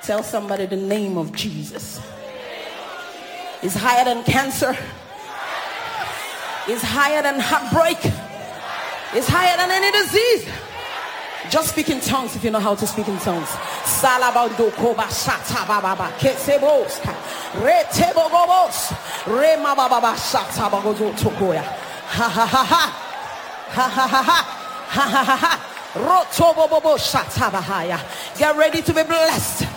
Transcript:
Tell somebody the name of Jesus is higher than cancer, is higher than heartbreak, is higher than any disease. Just speak in tongues if you know how to speak in tongues. Salabando koba shata baba kesebos retebogobos rema baba shata bagozo tokoya ha ha ha ha ha ha ha ha ha ha ha rotobobo shata bahaya. Get ready to be blessed.